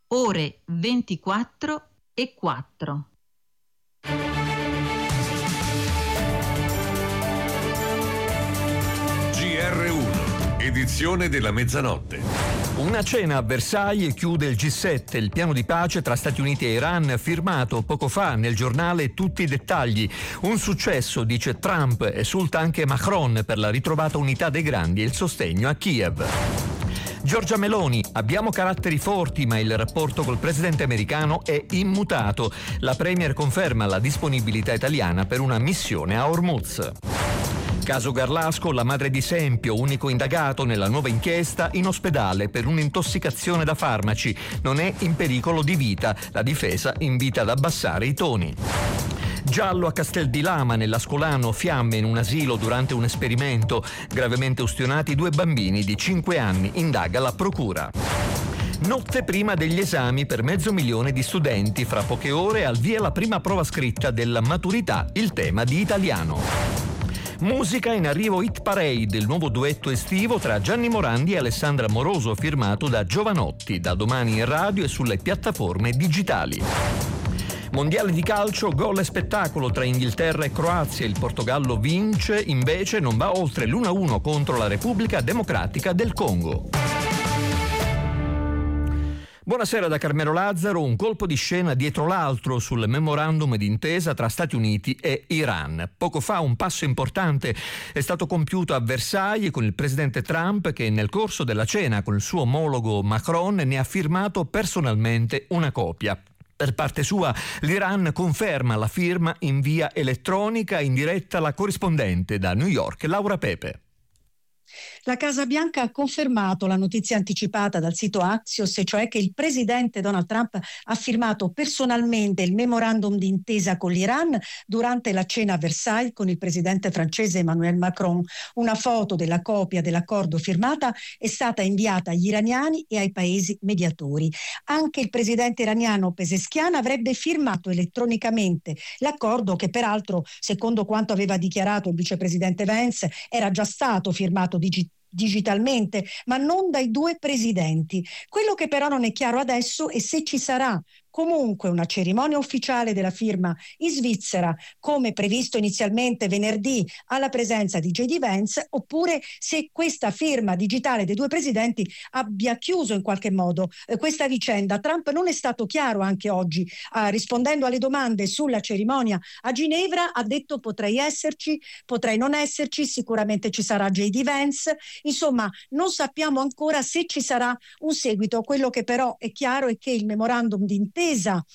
ore 24:04. GR1, edizione della mezzanotte. Una cena a Versailles chiude il G7, il piano di pace tra Stati Uniti e Iran firmato poco fa nel giornale Tutti i dettagli. Un successo, dice Trump, esulta anche Macron per la ritrovata unità dei grandi e il sostegno a Kiev. Giorgia Meloni, abbiamo caratteri forti ma il rapporto col presidente americano è immutato. La premier conferma la disponibilità italiana per una missione a Hormuz. Caso Garlasco, la madre di Sempio, unico indagato nella nuova inchiesta, in ospedale per un'intossicazione da farmaci. Non è in pericolo di vita. La difesa invita ad abbassare i toni. Giallo a Castel di Lama, nell'Ascolano, fiamme in un asilo durante un esperimento. Gravemente ustionati 2 bambini di 5 anni, indaga la procura. Notte prima degli esami per 500.000 di studenti. Fra poche ore al via la prima prova scritta della maturità, il tema di italiano. Musica, in arrivo Hit Parade, il nuovo duetto estivo tra Gianni Morandi e Alessandra Moroso, firmato da Giovanotti, da domani in radio e sulle piattaforme digitali. Mondiale di calcio, gol e spettacolo tra Inghilterra e Croazia. Il Portogallo vince, invece non va oltre l'1-1 contro la Repubblica Democratica del Congo. Buonasera da Carmelo Lazzaro. Un colpo di scena dietro l'altro sul memorandum d'intesa tra Stati Uniti e Iran. Poco fa un passo importante è stato compiuto a Versailles con il presidente Trump, che nel corso della cena con il suo omologo Macron ne ha firmato personalmente una copia. Per parte sua, l'Iran conferma la firma in via elettronica. In diretta la corrispondente da New York, Laura Pepe. La Casa Bianca ha confermato la notizia anticipata dal sito Axios, e cioè che il presidente Donald Trump ha firmato personalmente il memorandum d'intesa con l'Iran durante la cena a Versailles con il presidente francese Emmanuel Macron. Una foto della copia dell'accordo firmata è stata inviata agli iraniani e ai paesi mediatori. Anche il presidente iraniano Pezeshkian avrebbe firmato elettronicamente l'accordo, che peraltro, secondo quanto aveva dichiarato il vicepresidente Vance, era già stato firmato digitalmente, ma non dai 2 presidenti. Quello che però non è chiaro adesso è se ci sarà comunque una cerimonia ufficiale della firma in Svizzera, come previsto inizialmente venerdì, alla presenza di J.D. Vance, oppure se questa firma digitale dei 2 presidenti abbia chiuso in qualche modo questa vicenda. Trump non è stato chiaro anche oggi, rispondendo alle domande sulla cerimonia a Ginevra, ha detto: potrei esserci, potrei non esserci, sicuramente ci sarà J.D. Vance. Insomma, non sappiamo ancora se ci sarà un seguito. Quello che però è chiaro è che il memorandum d'intesa